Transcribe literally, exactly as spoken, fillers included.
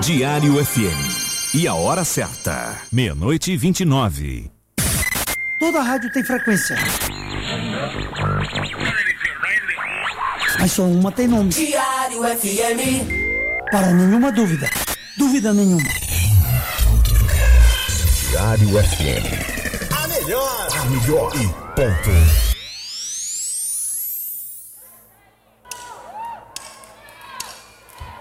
Diário F M. E a hora certa, meia-noite e vinte e nove. Toda rádio tem frequência, mas só uma tem nome. Diário F M. Para nenhuma dúvida. Dúvida nenhuma. Diário F M. A melhor. A melhor e ponto.